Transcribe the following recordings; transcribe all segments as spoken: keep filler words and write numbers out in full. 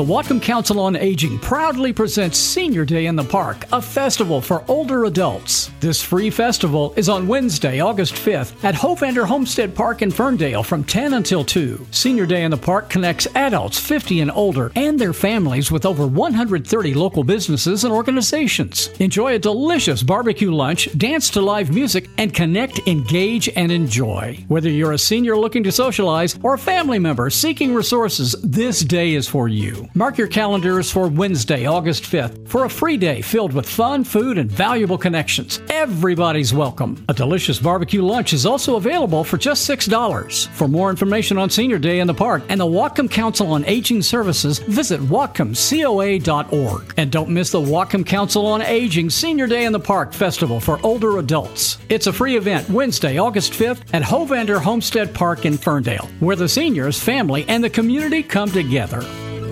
The Whatcom Council on Aging proudly presents Senior Day in the Park, a festival for older adults. This free festival is on Wednesday, August fifth at Hovander Homestead Park in Ferndale from ten until two. Senior Day in the Park connects adults fifty and older and their families with over one hundred thirty local businesses and organizations. Enjoy a delicious barbecue lunch, dance to live music, and connect, engage, and enjoy. Whether you're a senior looking to socialize or a family member seeking resources, this day is for you. Mark your calendars for Wednesday, August fifth for a free day filled with fun, food, and valuable connections. Everybody's welcome. A delicious barbecue lunch is also available for just six dollars. For more information on Senior Day in the Park and the Whatcom Council on Aging Services, visit whatcom coa dot org. And don't miss the Whatcom Council on Aging Senior Day in the Park Festival for older adults. It's a free event Wednesday, August fifth at Hovander Homestead Park in Ferndale, where the seniors, family, and the community come together.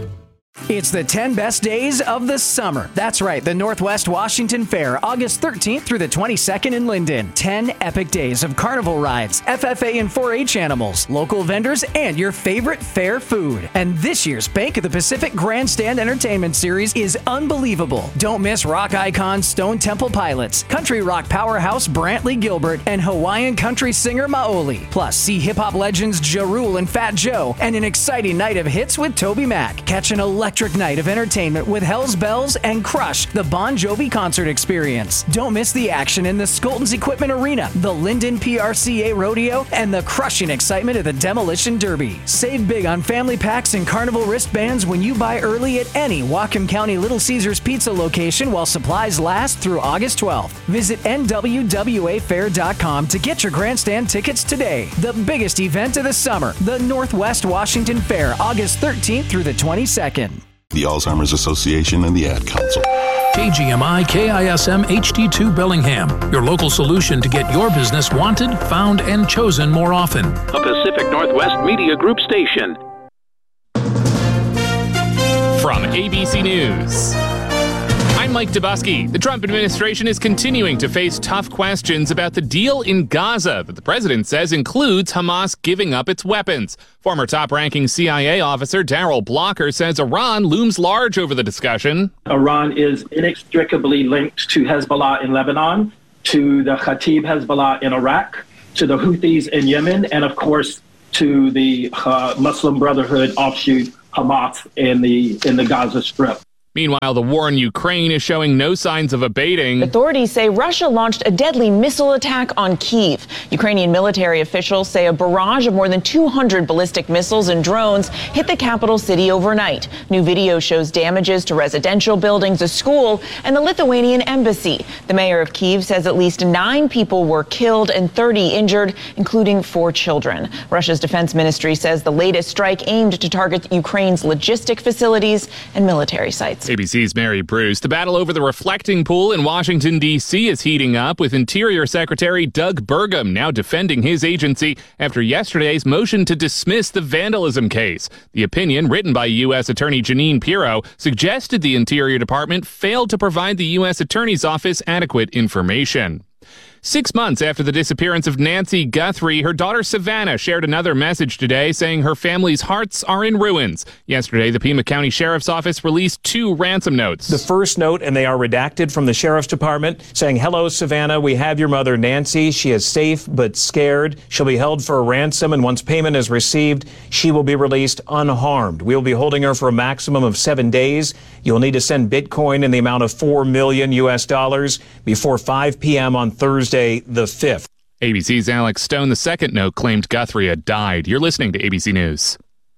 It's the ten best days of the summer. That's right, the Northwest Washington Fair, August thirteenth through the twenty-second in Linden. ten epic days of carnival rides, F F A and four H animals, local vendors, and your favorite fair food. And this year's Bank of the Pacific Grandstand Entertainment Series is unbelievable. Don't miss rock icons Stone Temple Pilots, country rock powerhouse Brantley Gilbert, and Hawaiian country singer Maoli. Plus, see hip-hop legends Ja Rule and Fat Joe, and an exciting night of hits with Toby Mac. Catch an electric night of entertainment with Hell's Bells and Crush, the Bon Jovi concert experience. Don't miss the action in the Skoltons Equipment Arena, the Linden P R C A Rodeo, and the crushing excitement of the Demolition Derby. Save big on family packs and carnival wristbands when you buy early at any Whatcom County Little Caesars Pizza location while supplies last through August twelfth. Visit N W W A fair dot com to get your grandstand tickets today. The biggest event of the summer, the Northwest Washington Fair, August thirteenth through the twenty-second. The Alzheimer's Association and the Ad Council. K G M I K I S M H D two Bellingham, your local solution to get your business wanted, found, and chosen more often. A Pacific Northwest Media Group station. From A B C News, I'm Mike Dubusky. The Trump administration is continuing to face tough questions about the deal in Gaza that the president says includes Hamas giving up its weapons. Former top-ranking C I A officer Darrell Blocker says Iran looms large over the discussion. Iran is inextricably linked to Hezbollah in Lebanon, to the Khatib Hezbollah in Iraq, to the Houthis in Yemen, and of course to the uh, Muslim Brotherhood offshoot Hamas in the in the Gaza Strip. Meanwhile, the war in Ukraine is showing no signs of abating. Authorities say Russia launched a deadly missile attack on Kyiv. Ukrainian military officials say a barrage of more than two hundred ballistic missiles and drones hit the capital city overnight. New video shows damages to residential buildings, a school, and the Lithuanian embassy. The mayor of Kyiv says at least nine people were killed and thirty injured, including four children. Russia's defense ministry says the latest strike aimed to target Ukraine's logistic facilities and military sites. A B C's Mary Bruce. The battle over the reflecting pool in Washington, D C is heating up, with Interior Secretary Doug Burgum now defending his agency after yesterday's motion to dismiss the vandalism case. The opinion, written by U S Attorney Jeanine Pirro, suggested the Interior Department failed to provide the U S Attorney's Office adequate information. Six months after the disappearance of Nancy Guthrie, her daughter Savannah shared another message today saying her family's hearts are in ruins. Yesterday, the Pima County Sheriff's Office released two ransom notes. The first note, and they are redacted from the Sheriff's Department, saying, "Hello, Savannah. We have your mother, Nancy. She is safe but scared. She'll be held for a ransom, and once payment is received, she will be released unharmed. We will be holding her for a maximum of seven days. You'll need to send Bitcoin in the amount of four million U S dollars before five p.m. on Thursday, the fifth. A B C's Alex Stone. The second note claimed Guthrie had died. You're listening to A B C News.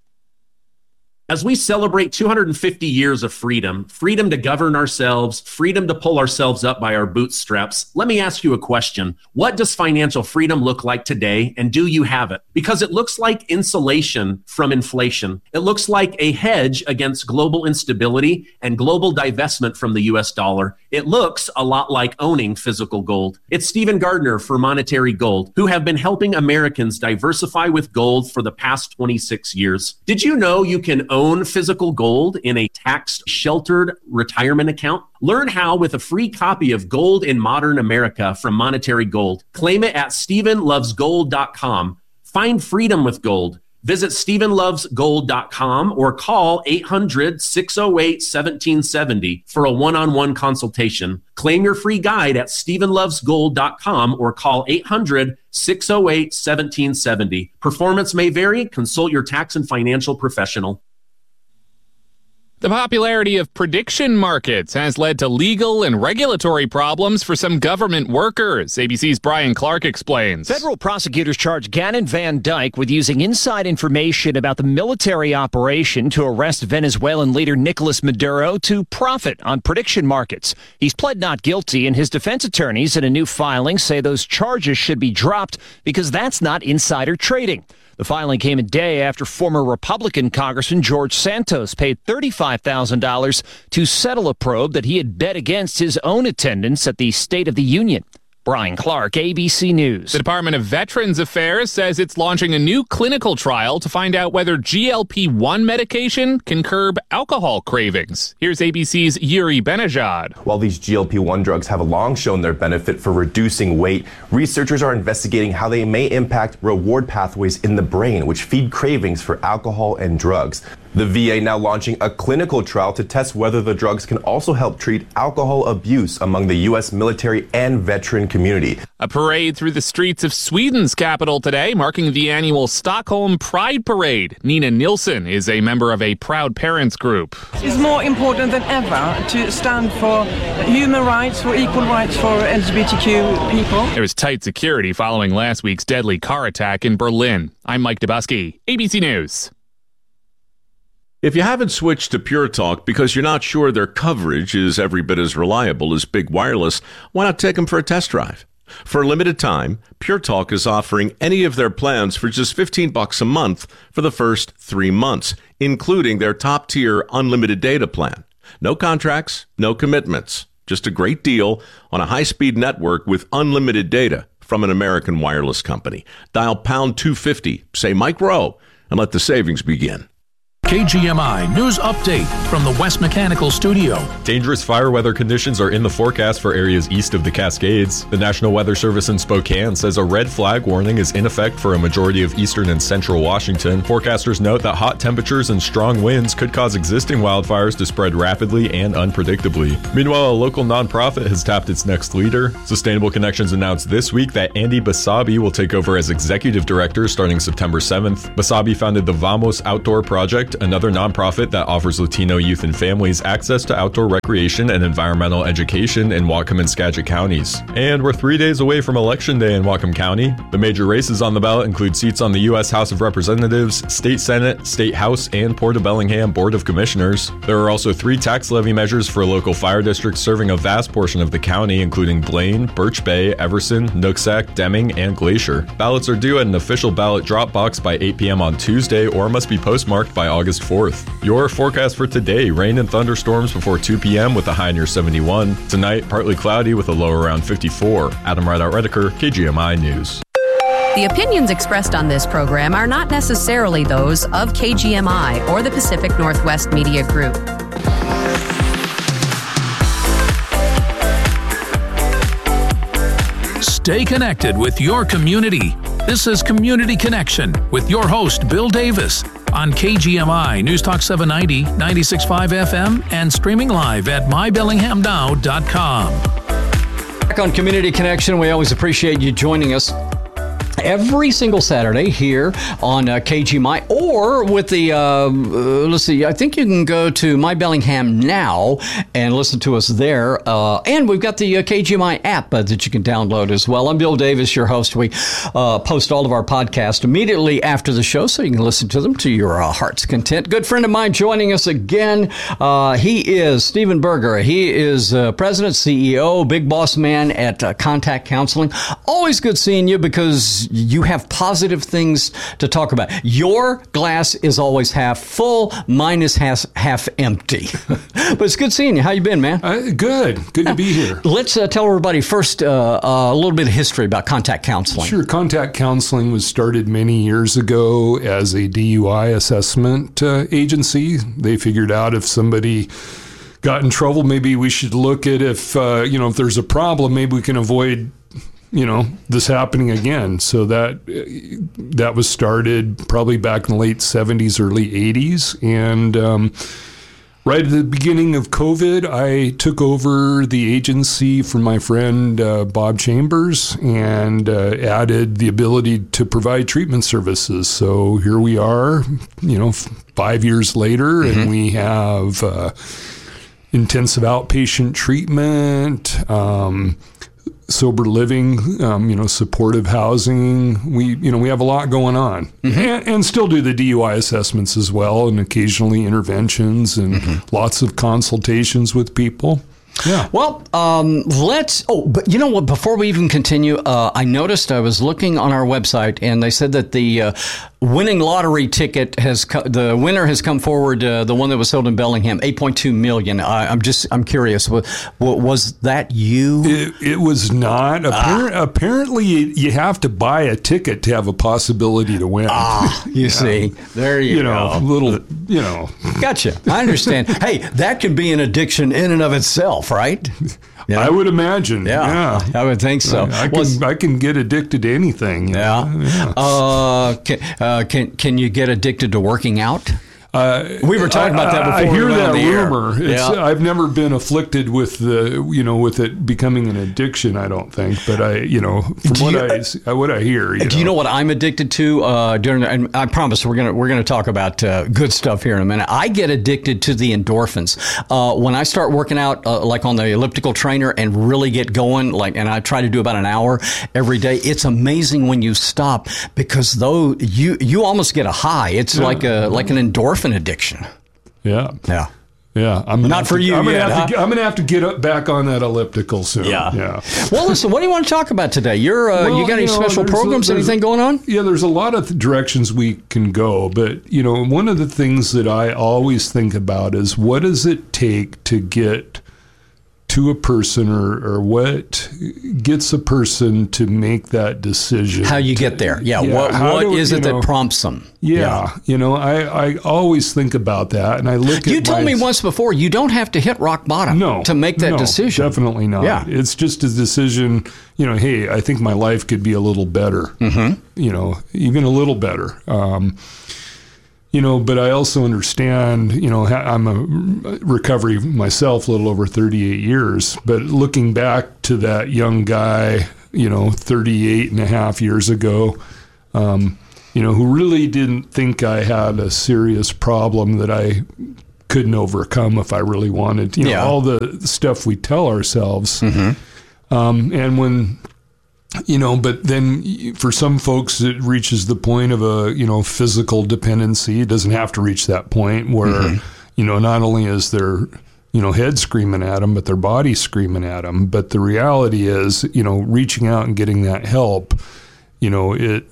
As we celebrate two hundred fifty years of freedom, freedom to govern ourselves, freedom to pull ourselves up by our bootstraps, let me ask you a question. What does financial freedom look like today, and do you have it? Because it looks like insulation from inflation. It looks like a hedge against global instability and global divestment from the U S dollar. It looks a lot like owning physical gold. It's Stephen Gardner for Monetary Gold, who have been helping Americans diversify with gold for the past twenty-six years. Did you know you can own Own physical gold in a tax-sheltered retirement account? Learn how with a free copy of Gold in Modern America from Monetary Gold. Claim it at Stephen Loves Gold dot com. Find freedom with gold. Visit stephen loves gold dot com or call eight hundred, six oh eight, one seven seven oh for a one-on-one consultation. Claim your free guide at stephen loves gold dot com or call eight hundred, six oh eight, one seven seven oh. Performance may vary. Consult your tax and financial professional. The popularity of prediction markets has led to legal and regulatory problems for some government workers. A B C's Brian Clark explains. Federal prosecutors charge Gannon Van Dyke with using inside information about the military operation to arrest Venezuelan leader Nicolas Maduro to profit on prediction markets. He's pled not guilty, and his defense attorneys in a new filing say those charges should be dropped because that's not insider trading. The filing came a day after former Republican Congressman George Santos paid thirty-five thousand dollars to settle a probe that he had bet against his own attendance at the State of the Union. Brian Clark, A B C News. The Department of Veterans Affairs says it's launching a new clinical trial to find out whether G L P one medication can curb alcohol cravings. Here's A B C's Yuri Benajad. While these G L P one drugs have long shown their benefit for reducing weight, researchers are investigating how they may impact reward pathways in the brain, which feed cravings for alcohol and drugs. The V A now launching a clinical trial to test whether the drugs can also help treat alcohol abuse among the U S military and veteran community. A parade through the streets of Sweden's capital today, marking the annual Stockholm Pride Parade. Nina Nilsson is a member of a Proud Parents group. It's more important than ever to stand for human rights, for equal rights for L G B T Q people. There was tight security following last week's deadly car attack in Berlin. I'm Mike Dubusky, A B C News. If you haven't switched to Pure Talk because you're not sure their coverage is every bit as reliable as Big Wireless, why not take them for a test drive? For a limited time, Pure Talk is offering any of their plans for just fifteen bucks a month for the first three months, including their top-tier unlimited data plan. No contracts, no commitments, just a great deal on a high-speed network with unlimited data from an American wireless company. Dial pound two fifty, say Mike Rowe, and let the savings begin. K G M I News Update from the West Mechanical Studio. Dangerous fire weather conditions are in the forecast for areas east of the Cascades. The National Weather Service in Spokane says a red flag warning is in effect for a majority of eastern and central Washington. Forecasters note that hot temperatures and strong winds could cause existing wildfires to spread rapidly and unpredictably. Meanwhile, a local nonprofit has tapped its next leader. Sustainable Connections announced this week that Andy Basabi will take over as executive director starting September seventh. Basabi founded the Vamos Outdoor Project, another nonprofit that offers Latino youth and families access to outdoor recreation and environmental education in Whatcom and Skagit counties. And we're three days away from Election Day in Whatcom County. The major races on the ballot include seats on the U S House of Representatives, State Senate, State House, and Port of Bellingham Board of Commissioners. There are also three tax levy measures for local fire districts serving a vast portion of the county, including Blaine, Birch Bay, Everson, Nooksack, Deming, and Glacier. Ballots are due at an official ballot drop box by eight p.m. on Tuesday or must be postmarked by August fourth. Your forecast for today: rain and thunderstorms before two p.m. with a high near seventy-one. Tonight, partly cloudy with a low around fifty-four. Adam Rideout-Redeker, K G M I News. The opinions expressed on this program are not necessarily those of K G M I or the Pacific Northwest Media Group. Stay connected with your community. This is Community Connection with your host, Bill Davis, on K G M I News Talk seven ninety, ninety-six point five F M, and streaming live at my bellingham now dot com. Back on Community Connection, we always appreciate you joining us every single Saturday here on uh, K G M I, or with the, uh, uh, let's see, I think you can go to My Bellingham Now and listen to us there. Uh, and we've got the uh, K G M I app uh, that you can download as well. I'm Bill Davis, your host. We uh, post all of our podcasts immediately after the show, so you can listen to them to your uh, heart's content. Good friend of mine joining us again. Uh, he is Stephen Berger. He is uh, president, C E O, big boss man at uh, Contact Counseling. Always good seeing you because you have positive things to talk about. Your glass is always half full. Mine is half, half empty. But it's good seeing you. How you been, man? Uh, good. Good to be here. Let's uh, tell everybody first uh, uh, a little bit of history about Contact Counseling. Sure. Contact Counseling was started many years ago as a D U I assessment uh, agency. They figured out if somebody got in trouble, maybe we should look at if, uh, you know, if there's a problem, maybe we can avoid you know, this happening again. So that that was started probably back in the late seventies, early eighties. And um, right at the beginning of COVID, I took over the agency from my friend uh, Bob Chambers and uh, added the ability to provide treatment services. So here we are, you know, f- five years later, mm-hmm. and we have uh, intensive outpatient treatment, um, sober living, um, you know, supportive housing. We, you know, we have a lot going on, mm-hmm. and, and still do the D U I assessments as well, and occasionally interventions and mm-hmm. lots of consultations with people. Yeah. Well, um, let's. Oh, but you know what? Before we even continue, uh, I noticed I was looking on our website, and they said that the uh, winning lottery ticket has co- the winner has come forward. Uh, the one that was held in Bellingham, eight point two million. I, I'm just I'm curious. Was, was that you? It, it was not. Appar- ah. Apparently, you have to buy a ticket to have a possibility to win. Ah, you yeah. see, there you, you go. know, little, you know. Gotcha. I understand. Hey, that can be an addiction in and of itself. Right? Yeah. I would imagine. Yeah, yeah. I would think so. I, I can well, I can get addicted to anything. Yeah. yeah. Uh, can, uh, can can you get addicted to working out? Uh, we were talking I, about that before. I hear we that rumor. It's, yeah. I've never been afflicted with the, you know, with it becoming an addiction. I don't think, but I, you know, from do what you, I what I hear. You do know. you know what I'm addicted to? Uh, during, and I promise we're gonna we're gonna talk about uh, good stuff here in a minute. I get addicted to the endorphins uh, when I start working out, uh, like on the elliptical trainer, and really get going. Like, and I try to do about an hour every day. It's amazing when you stop, because though you you almost get a high. It's yeah. like a like an endorphin addiction. Yeah. Yeah. Yeah. I'm Not for to, you I'm gonna yet, have huh? to, I'm going to have to get up back on that elliptical soon. Yeah. Yeah. Well, listen, what do you want to talk about today? You're, uh, well, you got any you know, special programs, a, anything going on? Yeah, there's a lot of directions we can go. But, you know, one of the things that I always think about is what does it take to get to a person, or, or what gets a person to make that decision? How you to, get there. Yeah. yeah what what do, is it know, that prompts them? Yeah, yeah. You know, I, I always think about that, and I look you at told my, me once before, you don't have to hit rock bottom no, to make that no, decision. Definitely not. Yeah. It's just a decision, you know, hey, I think my life could be a little better, mm-hmm. you know, even a little better. Um, You know, but I also understand, you know, I'm a recovery myself, a little over thirty-eight years. But looking back to that young guy, you know, thirty-eight and a half years ago, um, you know, who really didn't think I had a serious problem that I couldn't overcome if I really wanted. You know, yeah. all the stuff we tell ourselves. Mm-hmm. Um, and when... You know, but then for some folks, it reaches the point of a, you know, physical dependency. It doesn't have to reach that point where, mm-hmm. you know, not only is their, you know, head screaming at them, but their body screaming at them. But the reality is, you know, reaching out and getting that help, you know, it,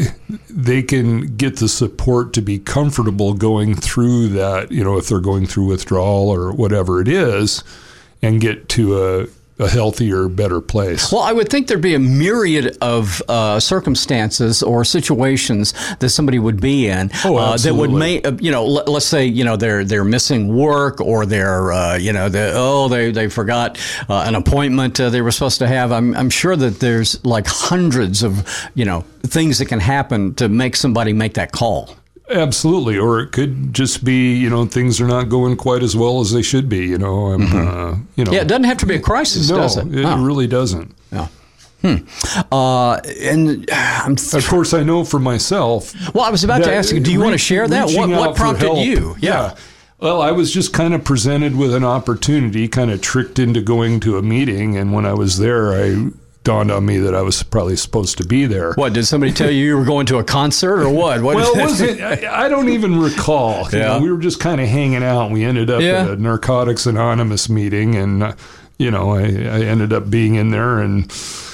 they can get the support to be comfortable going through that, you know, if they're going through withdrawal or whatever it is, and get to a, a healthier, better place. Well, I would think there'd be a myriad of uh, circumstances or situations that somebody would be in oh, uh, that would absolutely. make, you know, let, let's say, you know, they're they're missing work, or they're, uh, you know, they oh, they they forgot uh, an appointment uh, they were supposed to have. I'm I'm sure that there's like hundreds of, you know, things that can happen to make somebody make that call. Absolutely. Or it could just be, you know, things are not going quite as well as they should be, you know. I'm, mm-hmm. uh, you know. Yeah, it doesn't have to be a crisis, no, does it? it oh. really doesn't. Yeah. Hmm. Uh, and I'm th- of course, I know for myself. Well, I was about to ask you, do you re- want to share that? What, what prompted you? Yeah. yeah. Well, I was just kind of presented with an opportunity, kind of tricked into going to a meeting. And when I was there, I dawned on me that I was probably supposed to be there. What, did somebody tell you you were going to a concert or what? what well, was it, I, I don't even recall. You yeah. know, we were just kind of hanging out. We ended up yeah. at a Narcotics Anonymous meeting, and, uh, you know, I, I ended up being in there, and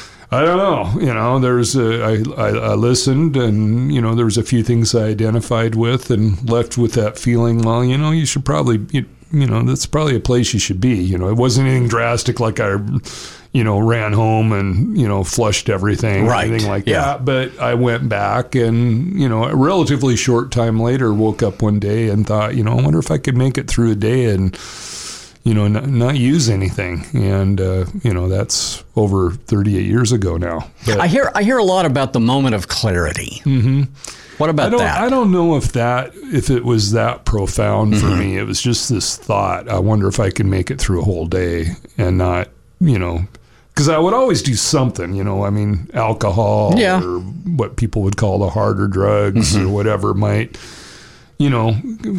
I don't know, you know, there's a, I, I, I listened, and, you know, there was a few things I identified with and left with that feeling, well, you know, you should probably, you, you know, that's probably a place you should be. You know, it wasn't anything drastic like I, you know, ran home and, you know, flushed everything right. or anything like yeah. that. But I went back and, you know, a relatively short time later, woke up one day and thought, you know, I wonder if I could make it through a day and, you know, not, not use anything. And, uh, you know, that's over thirty-eight years ago now. But, I hear I hear a lot about the moment of clarity. Mm-hmm. What about I don't, that? I don't know if that, if it was that profound for mm-hmm. me. It was just this thought. I wonder if I can make it through a whole day and not, you know, because I would always do something, you know, I mean, alcohol yeah. or what people would call the harder drugs mm-hmm. or whatever might, you know,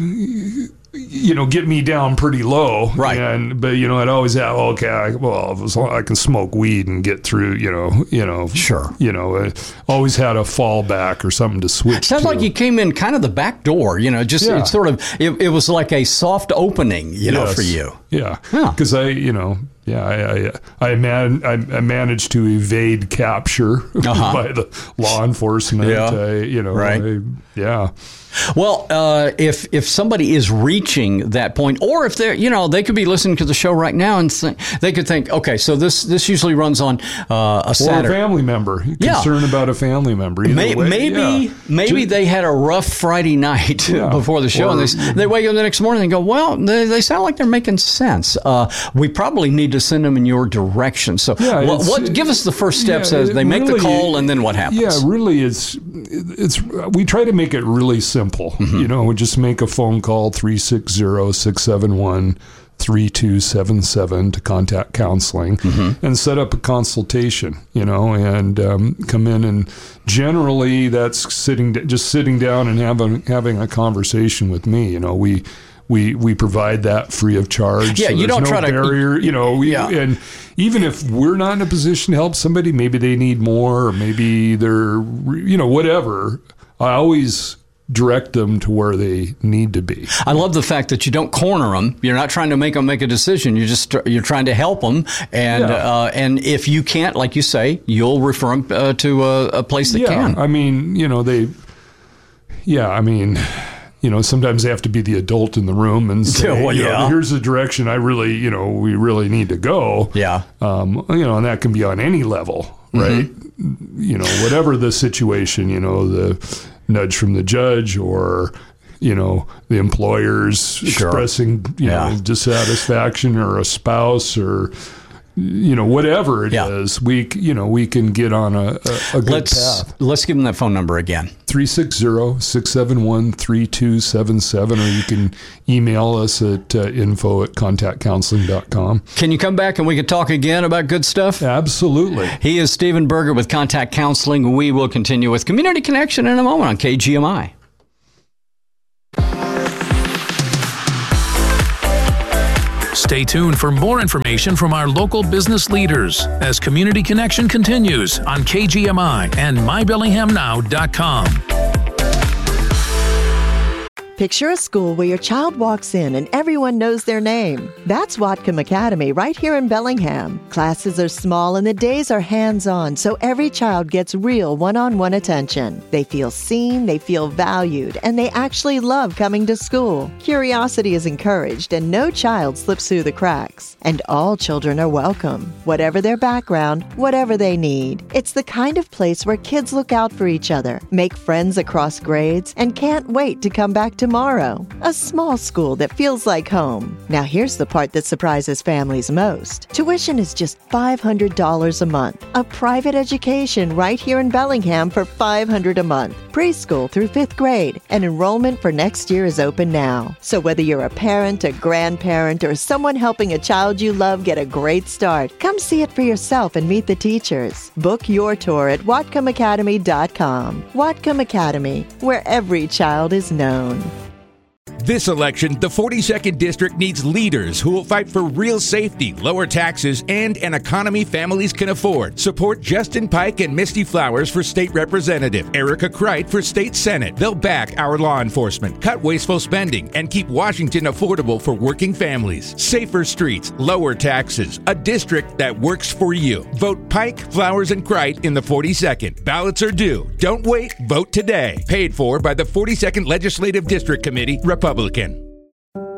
you know, get me down pretty low. Right. And, but, you know, I'd always have, okay, I, well, as long as I can smoke weed and get through, you know, you know. Sure. You know, I always had a fallback or something to switch Sounds to. like you came in kind of the back door, you know, just Yeah. it's sort of, it, it was like a soft opening, you know, Yes. for you. Yeah. Because I, you know, yeah, I I, I, man, I, I managed to evade capture Uh-huh. by the law enforcement. Yeah. I, you know, Right. I, yeah. Well, uh, if if somebody is reaching that point, or if they're, you know, they could be listening to the show right now and th- they could think, okay, so this this usually runs on uh, a Saturday. Or a family member. Yeah. Concern about a family member. Either May- way, maybe yeah. maybe Just- they had a rough Friday night Yeah. before the show, Or- and they, they wake up the next morning and go, well, they, they sound like they're making sense. Uh, we probably need to send them in your direction. So Yeah, what, it's- what give us the first steps yeah, as it they make the really- call, and then what happens? Yeah, really, it's it's we try to make it really simple. Mm-hmm. You know, just make a phone call three six zero, six seven one, three two seven seven to contact counseling Mm-hmm. and set up a consultation. You know, and um, come in, and generally that's sitting just sitting down and having having a conversation with me. You know, we. We we provide that free of charge. Yeah, so you there's don't no try to- barrier. You know, we, Yeah. and even if we're not in a position to help somebody, maybe they need more, or maybe they're, you know, whatever. I always direct them to where they need to be. I love the fact that you don't corner them. You're not trying to make them make a decision. You're just you're trying to help them, and Yeah. uh, and if you can't, like you say, you'll refer them uh, to a, a place that yeah, can. I mean, you know, they. Yeah, I mean. You know, sometimes they have to be the adult in the room and say, Yeah, well, you know, yeah. here's the direction I really, you know, we really need to go. Yeah. Um, you know, and that can be on any level, right? Mm-hmm. You know, whatever the situation, you know, the nudge from the judge or, you know, the employer's Sure. expressing, you Yeah. know, dissatisfaction or a spouse or, you know, whatever it Yeah. is, we, c- you know, we can get on a, a, a good Let's path. let's give them that phone number again. three six zero, six seven one, three two seven seven, or you can email us at uh, info at contact counseling dot com. Can you come back and we can talk again about good stuff? Absolutely. He is Stephen Berger with Contact Counseling. We will continue with Community Connection in a moment on K G M I. Stay tuned for more information from our local business leaders as Community Connection continues on K G M I and my bellingham now dot com. Picture a school where your child walks in and everyone knows their name. That's Whatcom Academy right here in Bellingham. Classes are small and the days are hands-on, so every child gets real one-on-one attention. They feel seen, they feel valued, and they actually love coming to school. Curiosity is encouraged and no child slips through the cracks. And all children are welcome, whatever their background, whatever they need. It's the kind of place where kids look out for each other, make friends across grades, and can't wait to come back tomorrow. A small school that feels like home. Now here's the part that surprises families most. Tuition is just five hundred dollars a month. A private education right here in Bellingham for five hundred dollars a month. Preschool through fifth grade. And enrollment for next year is open now. So whether you're a parent, a grandparent, or someone helping a child you love get a great start, come see it for yourself and meet the teachers. Book your tour at Whatcom Academy dot com. Whatcom Academy, where every child is known. This election, the forty-second District needs leaders who will fight for real safety, lower taxes, and an economy families can afford. Support Justin Pike and Misty Flowers for State Representative, Erica Kreit for State Senate. They'll back our law enforcement, cut wasteful spending, and keep Washington affordable for working families. Safer streets, lower taxes, a district that works for you. Vote Pike, Flowers, and Kreit in the forty-second. Ballots are due. Don't wait. Vote today. Paid for by the forty-second Legislative District Committee, Republican.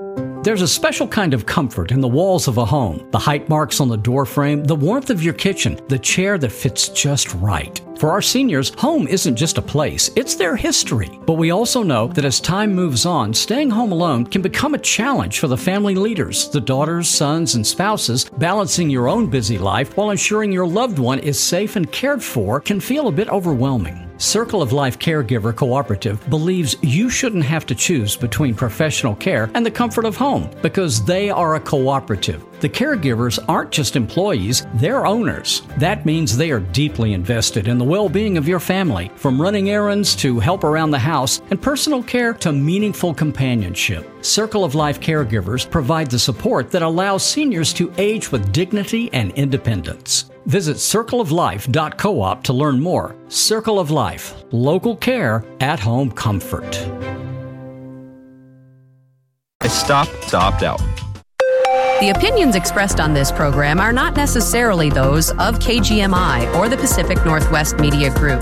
There's a special kind of comfort in the walls of a home, the height marks on the door frame, the warmth of your kitchen, the chair that fits just right. For our seniors, home isn't just a place, it's their history. But we also know that as time moves on, staying home alone can become a challenge for the family leaders, the daughters, sons, and spouses. Balancing your own busy life while ensuring your loved one is safe and cared for can feel a bit overwhelming. Circle of Life Caregiver Cooperative believes you shouldn't have to choose between professional care and the comfort of home because they are a cooperative. The caregivers aren't just employees, they're owners. That means they are deeply invested in the well-being of your family, from running errands to help around the house and personal care to meaningful companionship. Circle of Life Caregivers provide the support that allows seniors to age with dignity and independence. Visit circle of life dot coop to learn more. Circle of Life, local care, at-home comfort. I stopped to opt out. The opinions expressed on this program are not necessarily those of K G M I or the Pacific Northwest Media Group.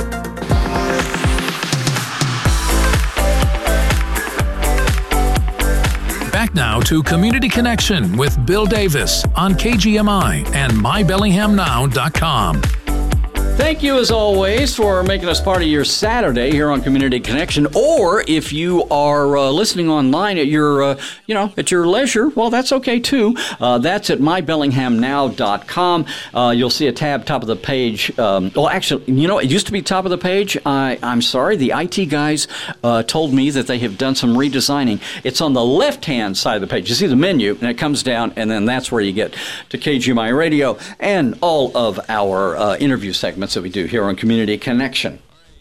Back now to Community Connection with Bill Davis on K G M I and my bellingham now dot com. Thank you, as always, for making us part of your Saturday here on Community Connection. Or if you are uh, listening online at your, uh, you know, at your leisure, well, that's okay too. Uh, that's at my bellingham now dot com. Uh, you'll see a tab top of the page. Um, well, actually, you know, it used to be top of the page. I, I'm sorry, the I T guys uh, told me that they have done some redesigning. It's on the left-hand side of the page. You see the menu, and it comes down, and then that's where you get to K G M I Radio and all of our uh, interview segments that we do here on Community Connection.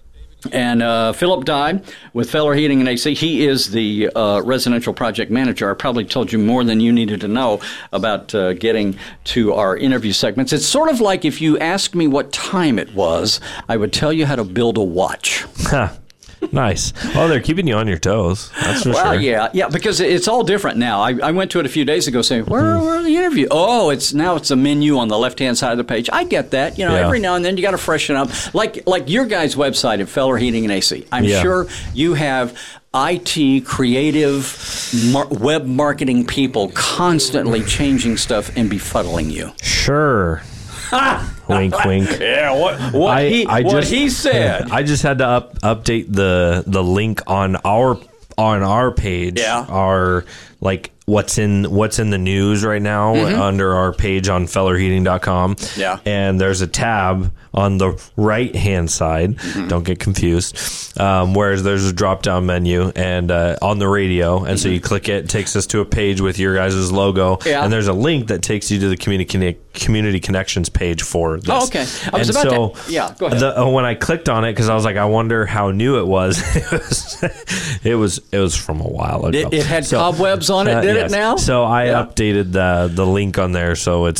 And uh, Philip Dye with Feller Heating and A C. He is the uh, residential project manager. I probably told you more than you needed to know about uh, getting to our interview segments. It's sort of like if you asked me what time it was, I would tell you how to build a watch. Huh. Nice. Well, they're keeping you on your toes. That's for well, sure. yeah, yeah, because it's all different now. I, I went to it a few days ago saying, where, mm-hmm. where are the interview? Oh, it's now it's a menu on the left-hand side of the page. I get that. You know, yeah. every now and then you got to freshen up. Like like your guys' website at Feller Heating and A C. I'm yeah. sure you have I T, creative, mar- web marketing people constantly changing stuff and befuddling you. Sure. Wink, wink. Yeah, what what I, he I what just, he said. I just had to up, update the the link on our on our page. Yeah. Our like what's in what's in the news right now mm-hmm. under our page on feller heating dot com. Yeah. And there's a tab on the right hand side. Mm-hmm. Don't get confused. Um, whereas there's a drop down menu and uh, on the radio, and mm-hmm. so you click it, it takes us to a page with your guys' logo, yeah. and there's a link that takes you to the community community connections page for this. Oh, okay. I was and about so to. Yeah, go ahead. The, uh, when I clicked on it, because I was like, I wonder how new it was. it was. It was. It was from a while ago. It, it had so, cobwebs on it. Uh, did yes. it now? So I yeah. updated the the link on there, so it's